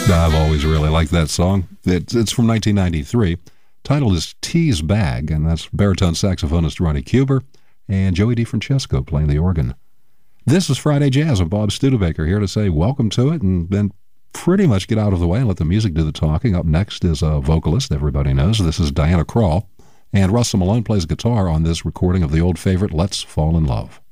I've always really liked that song. It's from 1993. Title is Tease Bag, and that's baritone saxophonist Ronnie Cuber and Joey DeFrancesco playing the organ. This is Friday Jazz with Bob Studebaker, here to say welcome to it and then pretty much get out of the way and let the music do the talking. Up next is a vocalist everybody knows. This is Diana Krall, and Russell Malone plays guitar on this recording of the old favorite Let's Fall in Love.